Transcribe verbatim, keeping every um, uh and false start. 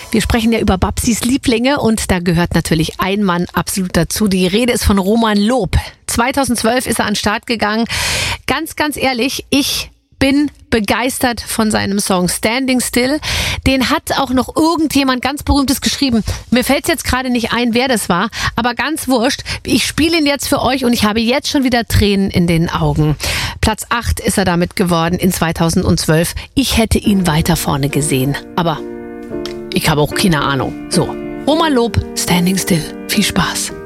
Wir sprechen ja über Babsis Lieblinge und da gehört natürlich ein Mann absolut dazu. Die Rede ist von Roman Loob. zweitausendzwölf ist er an den Start gegangen. Ganz, ganz ehrlich, ich bin begeistert von seinem Song Standing Still. Den hat auch noch irgendjemand ganz Berühmtes geschrieben. Mir fällt jetzt gerade nicht ein, wer das war, aber ganz wurscht. Ich spiele ihn jetzt für euch und ich habe jetzt schon wieder Tränen in den Augen. Platz acht ist er damit geworden in zweitausendzwölf. Ich hätte ihn weiter vorne gesehen, aber ich habe auch keine Ahnung. So, Roman Loob, Standing Still. Viel Spaß.